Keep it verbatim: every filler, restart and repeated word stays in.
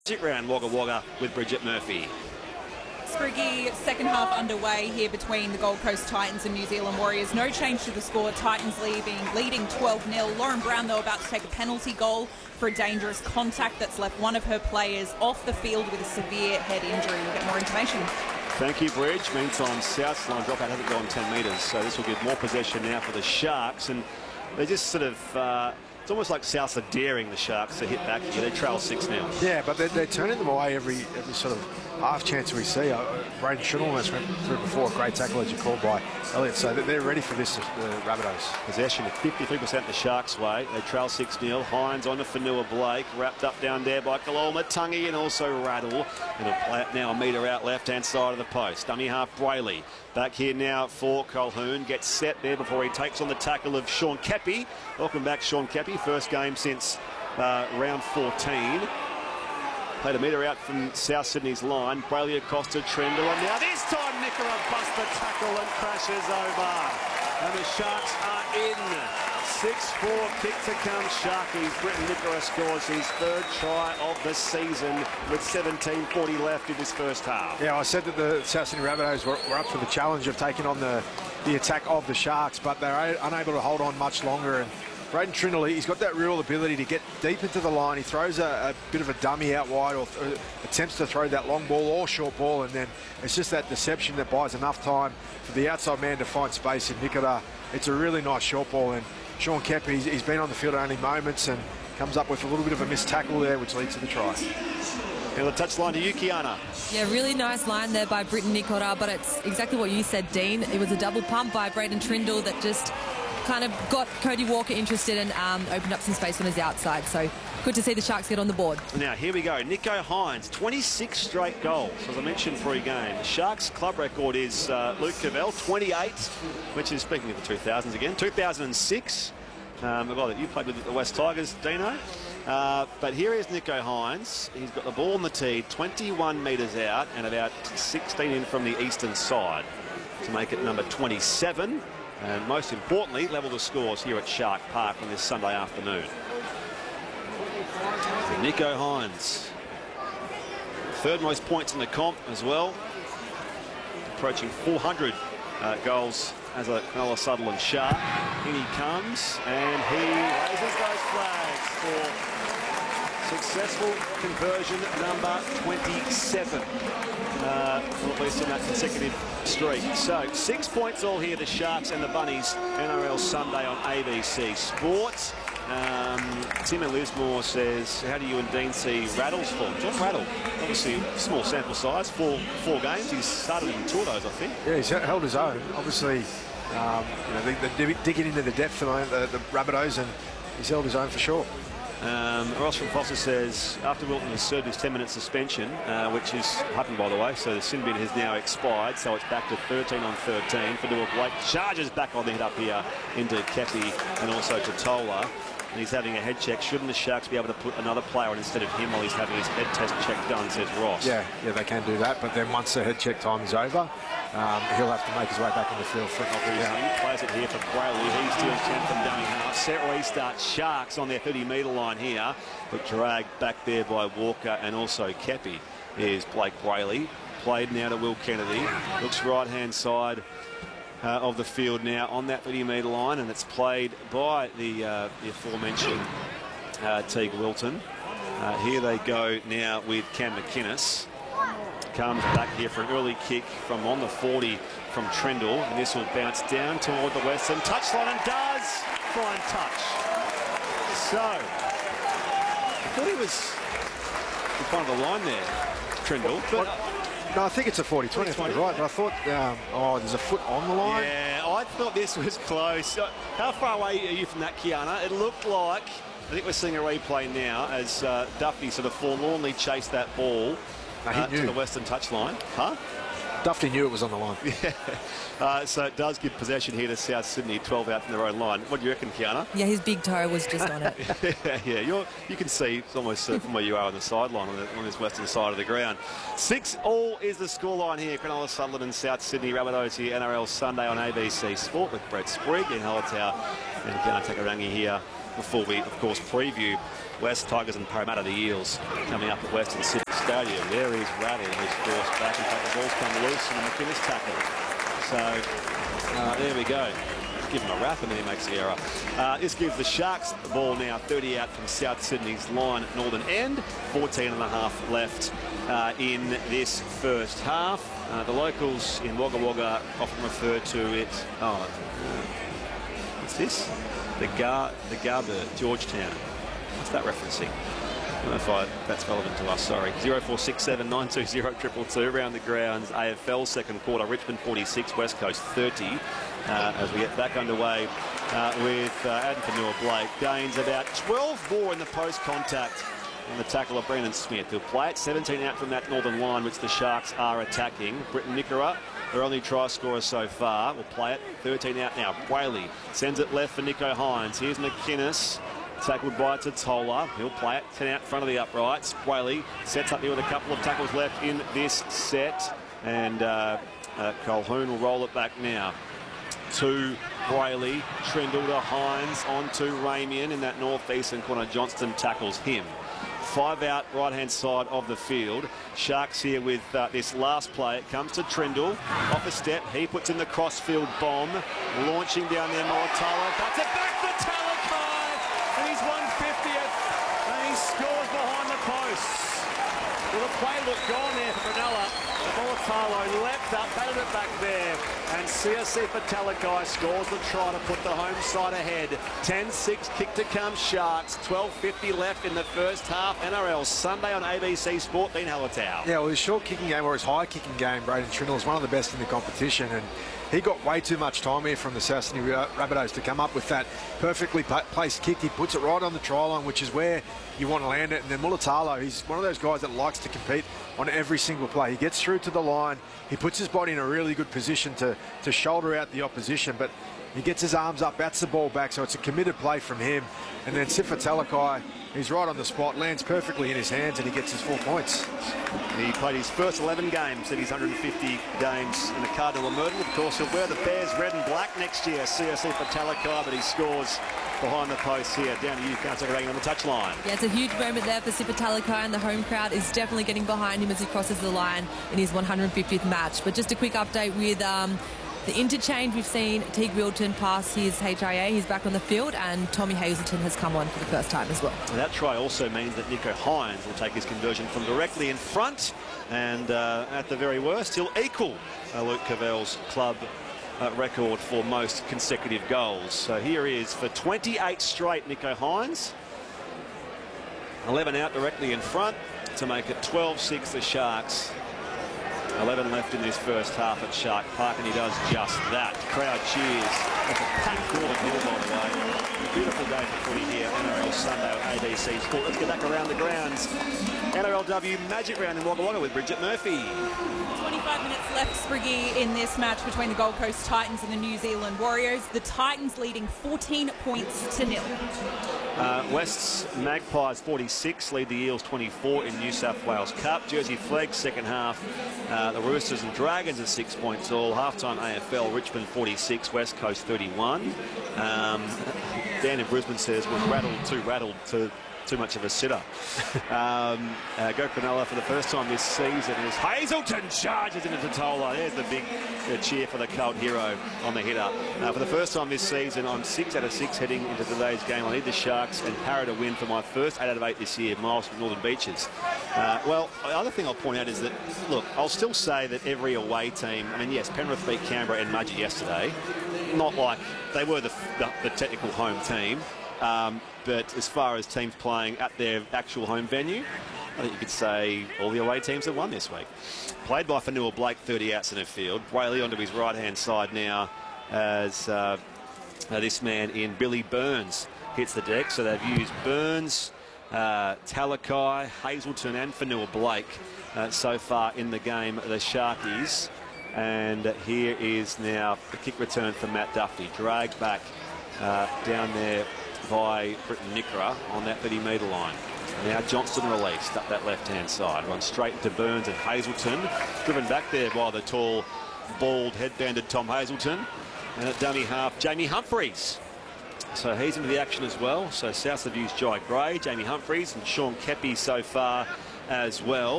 round Wagga Wagga with Bridget Murphy. Spriggy, second half underway here between the Gold Coast Titans and New Zealand Warriors. No change to the score. Titans leading, leading twelve nil. Lauren Brown, though, about to take a penalty goal for a dangerous contact that's left one of her players off the field with a severe head injury. We'll get more information. Thank you, Bridge. Meantime, South's line dropout hasn't gone ten metres, so this will give more possession now for the Sharks. And they just sort of... Uh, It's almost like South are daring the Sharks to hit back here. They trail six now. Yeah, but they're, they're turning them away every every sort of half chance we see. Uh, Braden Trindle almost went through before. A great tackle, as you called, by Elliott. So they're ready for this, the Rabbitohs. Possession of fifty-three percent the Sharks' way. They trail six nil. Hines on to Fanua Blake. Wrapped up down there by Kaloma Tungi and also Rattle. And it'll play it now a metre out left-hand side of the post. Dummy half Brayley. Back here now for Colquhoun. Gets set there before he takes on the tackle of Sean Keppie. Welcome back, Sean Keppie. First game since uh, round fourteen. Played a metre out from South Sydney's line. Brayley across to Trindle. And now this time Nicola busts the tackle and crashes over. And the Sharks are in. six four kick to come, Sharkies. Britton Nicola scores his third try of the season with seventeen forty left in this first half. Yeah, I said that the South Sydney Rabbitohs were, were up for the challenge of taking on the, the attack of the Sharks, but they're unable to hold on much longer. And Braden Trindle, he's got that real ability to get deep into the line. He throws a, a bit of a dummy out wide, or th attempts to throw that long ball or short ball, and then it's just that deception that buys enough time for the outside man to find space in Nicola. It's a really nice short ball, and Sean Keppie, he's, he's been on the field only moments and comes up with a little bit of a missed tackle there, which leads to the try. And the touchline to you, Kiana. Yeah, really nice line there by Britton Nicola, but it's exactly what you said, Dean. It was a double pump by Braden Trindle that just kind of got Cody Walker interested and um, opened up some space on his outside. So good to see the Sharks get on the board. Now, here we go. Nicho Hynes, twenty-six straight goals, as I mentioned pre-game. The Sharks' club record is uh, Luke Cavell, twenty-eight, which is, speaking of the two thousands again, two thousand six. Um, a guy that you played with the West Tigers, Dino. Uh, but here is Nicho Hynes. He's got the ball on the tee, twenty-one metres out and about sixteen in from the eastern side to make it number twenty-seven. And most importantly, level the scores here at Shark Park on this Sunday afternoon. Nicho Hynes, third most points in the comp as well, approaching four hundred uh, goals as a Cronulla Sutherland Shark. In he comes and he raises those flags for successful conversion number twenty-seven. Uh, well, at least in that consecutive streak. So six points all here, the Sharks and the Bunnies. N R L Sunday on A B C Sports. Um, Tim and Lismore says, how do you and Dean see Rattle's form? John Rattle, obviously small sample size, four four games. He's started in two of those, I think. Yeah, he's held his own. Obviously, um, you know, they're, they're digging into the depth tonight, the, the Rabbitohs, and he's held his own for sure. Um, Ross from Foster says, after Wilton has served his ten minute suspension, uh, which has happened, by the way, so the sin bin has now expired, so it's back to thirteen on thirteen. Fanua Blake charges back on the hit up here into Keppie and also to Tola. And he's having a head check. Shouldn't the Sharks be able to put another player on instead of him while he's having his head test check done, says Ross. Yeah, yeah, they can do that, but then once the head check time is over, um, he'll have to make his way back on the field for it not to be out. He plays it here for Brayley. He steals ten from dummy half. Set restart. Sharks on their thirty metre line here, but dragged back there by Walker and also Keppie is Blake Brayley. Played now to Will Kennedy. Looks right-hand side Uh, of the field now on that thirty metre line, and it's played by the, uh, the aforementioned uh, Teague Wilton. Uh, here they go now with Cam McInnes. Comes back here for an early kick from on the forty from Trindle, and this will bounce down toward the western touchline and does find touch. So, I thought he was in front of the line there, Trindle, but no, I think it's a forty twenty, right? But I thought, um, oh, there's a foot on the line. Yeah, I thought this was close. How far away are you from that, Kiana? It looked like, I think we're seeing a replay now as uh, Duffy sort of forlornly chased that ball no, uh, to the western touchline. Huh? Duffy knew it was on the line. Yeah. Uh, so it does give possession here to South Sydney, twelve out from their own line. What do you reckon, Kiana? Yeah, his big toe was just on it. yeah, yeah. You're, you can see it's almost uh, from where you are on the sideline on, the, on this western side of the ground. Six all is the scoreline here. Cronulla Sutherland and South Sydney Rabbitohs here. N R L Sunday on A B C Sport with Brett Sprigg in Hallertau and Kiana Takarangi here before we, of course, preview West Tigers and Parramatta, the Eels, coming up at Western Sydney Stadium. There is Rattle, who's forced back. In fact, the ball's come loose and the McInnes tackle. So uh, there we go. Give him a wrap and then he makes the error. Uh, this gives the Sharks the ball now, thirty out from South Sydney's line northern end. fourteen and a half left uh, in this first half. Uh, the locals in Wagga Wagga often refer to it. Oh, what's this? The Gar, the Garber, Georgetown. What's that referencing? I don't know if I, that's relevant to us, sorry. zero four six seven nine two zero two two two around the grounds. A F L second quarter, Richmond forty-six, West Coast thirty. Uh, as we get back underway uh, with uh, Adam Fanua-Blake. Gains about twelve more in the post contact on the tackle of Brendan Smith. He'll play it seventeen out from that northern line, which the Sharks are attacking. Britton Nikora, their only try scorer so far, will play it thirteen out now. Whaley sends it left for Nicho Hynes. Here's McInnes. Tackled by Totola. He'll play it ten out front of the uprights. Whaley sets up here with a couple of tackles left in this set. And uh, uh, Colquhoun will roll it back now to Whaley. Trindle to Hynes, on to Ramian in that northeastern corner. Johnston tackles him. Five out, right-hand side of the field. Sharks here with uh, this last play. It comes to Trindle. Off a step. He puts in the crossfield bomb. Launching down there, Molotalo. Cuts it back for Talakai. And he's one fiftieth. And he scores behind the posts. Well, the play looked gone there for Brunella. Molotalo leapt up, batted it back there. And Siosifa Talakai scores the try to put the home side ahead. ten six kick to come Sharks. twelve fifty left in the first half. N R L Sunday on A B C Sport. Dean Hallertau. Yeah, well, his short kicking game or his high kicking game, Braden Trindle is one of the best in the competition. And he got way too much time here from the South Sydney Rabbitohs to come up with that perfectly placed kick. He puts it right on the try line, which is where you want to land it. And then Mulitalo, he's one of those guys that likes to compete on every single play. He gets through to the line. He puts his body in a really good position to, to shoulder out the opposition, but he gets his arms up, bats the ball back, so it's a committed play from him. And then Sifa Talakai, he's right on the spot, lands perfectly in his hands, and he gets his four points. He played his first eleven games in his one hundred fifty games in the Cardinal and Myrtle. Of course, he'll wear the Bears red and black next year. Siosifa Talakai, but he scores behind the post here. Down to you, Councillor Reagan, on the touchline. Yeah, it's a huge moment there for Sifa Talakai, and the home crowd is definitely getting behind him as he crosses the line in his one hundred fiftieth match. But just a quick update with um, the interchange. We've seen Teague Wilton pass his H I A. He's back on the field, and Tommy Hazelton has come on for the first time as well. And that try also means that Nicho Hynes will take his conversion from directly in front, and uh, at the very worst, he'll equal uh, Luke Cavell's club Uh, record for most consecutive goals. So here is for twenty-eight straight, Nicho Hynes. eleven out directly in front to make it twelve six the Sharks. eleven left in this first half at Shark Park, and he does just that. Crowd cheers. That's a packed Gordon Hill, by the way. Beautiful day for footy here, N R L Sunday on A B C Sport. Let's get back around the grounds. N R L W Magic Round in Wagga Wagga with Bridget Murphy. twenty-five minutes left, Spriggy, in this match between the Gold Coast Titans and the New Zealand Warriors. The Titans leading fourteen points to nil. Uh, West's Magpies forty-six lead the Eels twenty-four in New South Wales Cup. Jersey Flegg second half. Uh, the Roosters and Dragons are six points all. Halftime A F L, Richmond forty-six, West Coast thirty-one. Um, Dan in Brisbane says we're rattled, too rattled to too much of a sitter. um, uh, Go Cronulla for the first time this season as Hazelton charges into Totola. There's the big uh, cheer for the cult hero on the hitter. Uh, for the first time this season, I'm six out of six heading into today's game. I need the Sharks and Parra to win for my first eight out of eight this year. Miles from Northern Beaches. Uh, well, the other thing I'll point out is that, look, I'll still say that every away team, I mean, yes, Penrith beat Canberra and Mudgee yesterday. Not like they were the, the, the technical home team. Um, but as far as teams playing at their actual home venue, I think you could say all the away teams have won this week. Played by Fanua-Blake, thirty outs in the field. Whaley onto his right-hand side now as uh, uh, this man in Billy Burns hits the deck. So they've used Burns, uh, Talakai, Hazelton and Fanua-Blake uh, so far in the game, the Sharkies. And uh, here is now the kick return for Matt Duffy. Dragged back uh, down there by Britton Nikora on that thirty metre line. Now Johnston released up that left-hand side. Runs straight to Burns and Hazelton. Driven back there by the tall, bald, headbanded Tom Hazelton. And at dummy half, Jamie Humphreys So he's into the action as well. So South have used Jai Gray, Jamie Humphries and Sean Kepi so far as well.